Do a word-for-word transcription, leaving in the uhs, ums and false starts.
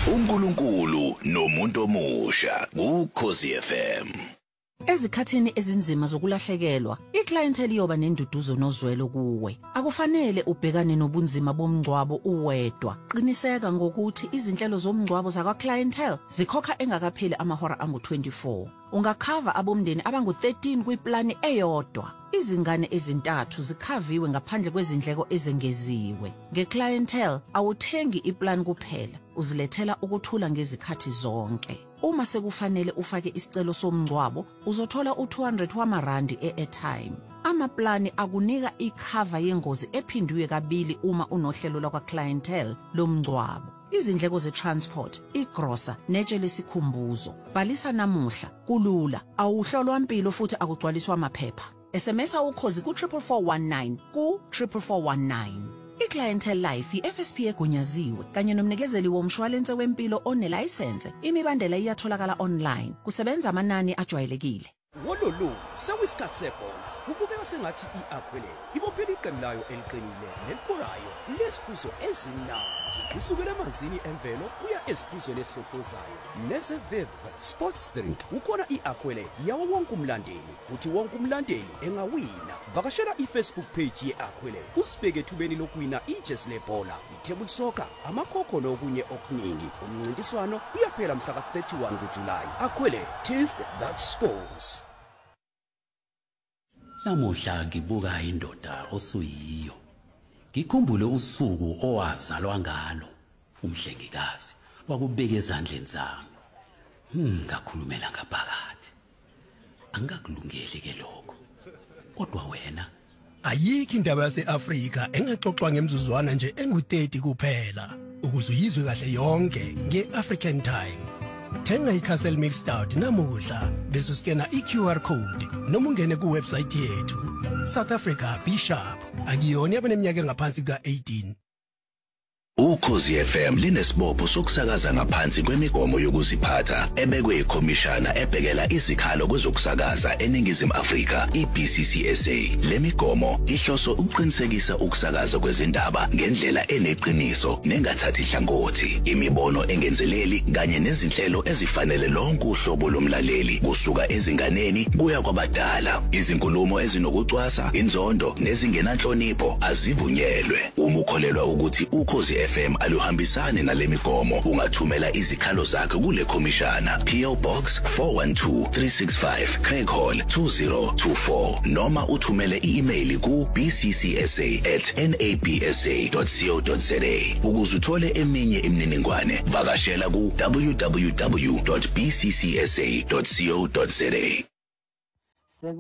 uNkulunkulu nomuntu omusha kuKhosi F M. Ezikhathini ezinzima zokulahlekelwa, iclientele iyoba nenduduzo nozwelo kuwe. Akufanele ubhekane nobunzima bomngcwabo uwedwa. Qiniseka ngokuthi izinhlelo zomngcwabo zakwa clientele zikhokha engakapheli amahora angu twenty-four. Ungakhava abomndeni abangu thirteen kwiplani eyodwa. Izingane ezintathu zikhaviwe ngaphandle kwezindleko ezengeziwe. Ngeclientele awuthengi iplan kuphela, uzilethela ukuthula ngezikhathi zonke. Uma sekufanele ufake isicelo somngcwabo, uzothola u two hundred wamarandi e-airtime. Amaplani akunika ikhava yengozi ephindwe kabili uma unohlelo lakwa clientele lomngcwabo. Izindleko ze-transport, igrosa, netshe lesikhumbuzo. Bhalisa namuhla, kulula, awuhlolwa impilo futhi akugcwaliswa amaphepha. S M S ukhozi ku four four one nine ku four four one nine. iClientele Life i-F S P egunyaziwe kanye nomnikezeli womshwalense wempilo onelicense. Imibandela iyatholakala online. Kusebenza amanani ajwayelekile. Wololo, sewisikhathi sebhola. Kubukeka sengathi iAquile ibophela iqembu layo eliqinile nelikhulayo lesiphuzo ezinandi. Kusukela emanzini emvelo kuya esiphuzweni esihlohlozayo. Neseviv Sports Drink ukona iAquile yawo wonke umlandeli futhi wonke umlandeli engawina. Vakashela iFacebook page yeAquile. Usibeke ethubeni lokuwina ijezi lebhola, itable soccer, amakhokho nokunye okuningi. Umncintiswano uyaphela mhla ka thirty-one kuJulayi. Aquile, taste that scores. Namuhla ngibuka indoda osuyiyo. Ngikhumbule usuku owazalwa ngalo umhlengikazi wakubeka ezandleni zami. Hmm, ngakhulumela ngaphakathi. Angakulungeli ke lokho. Kodwa wena ayikho indaba yaseAfrika engaxoxwa ngemzuzwana nje engu thirty kuphela. Ukuze uyizwe kahle yonke ngeAfrican Time. Thenga iCastle Mixed Stout namuhla bese uskena iQ R code noma ungene ku website yethu. South Africa Bishop akuyona yabaneminyaka engaphansi ka eighteen. uKhosi F M linesibopho sokusakaza ngaphansi kwemigomo yokuziphatha ebekwe ikhomishana ebhekela izikhalo kwezokusakaza eNingizimu Afrika i-B C C S A. Le migomo ihloso ukuqinisekisa ukusakaza kwezindaba ngendlela eneqiniso nengathathi hlangothi, imibono engenzeleli kanye nezinhlelo ezifanele lonke uhlobo lomlaleli kusuka ezinganeni kuya kwabadala. Izinkulumo ezinokucwasa, inzondo nezingenanhlonipho azivunyelwe. Uma ukholelwa ukuthi uKhosi F M aluhambisane nalemigomo, ungathumela izikhalo zakhe kule khomishana P O Box four one two three six five Craig Hall two zero two four noma uthumele i-email ku b c c s a at n a b s a dot co dot za. Ukuze uthole eminye imininingwane, vakashela ku w w w dot b c c s a dot co dot za.